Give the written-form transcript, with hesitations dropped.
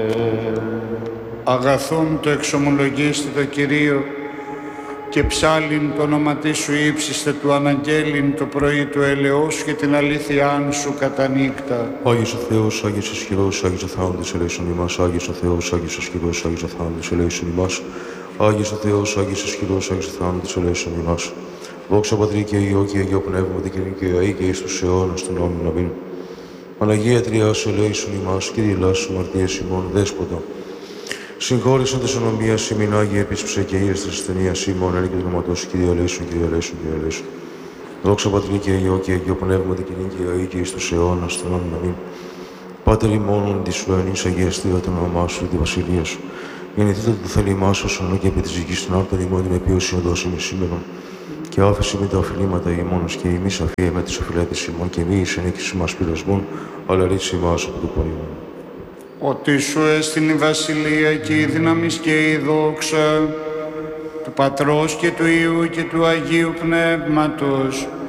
Αγαθόν το εξομολογήστε το Κυρίο και ψάλιν το όνομα σου ύψιστε του αναγγέλιν το πρωί του ελεός και την αλήθειά σου κατά νύχτα. Άγιος ο Θεός, Άγιος ισχυρός, Άγιος ο θάνατος ελέησον ημάς. Άγιος ο Θεός, Άγιος ισχυρός, Άγιος ο θάνατος ελέησον ημάς. Άγιος ο Θεός, Άγιος ισχυρός, Άγιος ο θάνατος ελέησον ημάς. Δόξα Πατρί και Υιό και Αγίο Πνεύμα και και Αΐ και εις τους αιώνας των αιώνων. Αμήν. Παναγία Τριά σου ελέησον ημάς, Κύριε λάσου μαρτίας ημών, Δέσποτα. Συγχώρησον της ονομίας ημίν Άγιε Επίσκεψε και ήρες της ασθενείας ημών, έλε και του όνοματός Κύριε ελέησον, Κύριε ελέησον, Κύριε ελέησον. Δόξα Πατρί και Υιό και Αγίο Πνεύμα και και Αΐ και εις τους αιώνας των αιώνων. Αμήν. Πάτερ ημών της ουρανής αγιαστήρα το όνομά σου, τη βασιλεία σου. Γεννηθείτε το θέλημά σου, όσο και επί της γης των άρτων ημών την επίωση οδός ημις σήμερον. Και άφεση με τα οφειλήματα ημώνος και ημείς αφίε με τις οφειλέτες ημών και μη εις ενίκης μας πειρασμούν, αλλά ρίτσι ημάς από το πονήμον. Ότι σου έστειν η βασιλεία και η δύναμις και η δόξα του Πατρός και του Υιού και του Αγίου Πνεύματος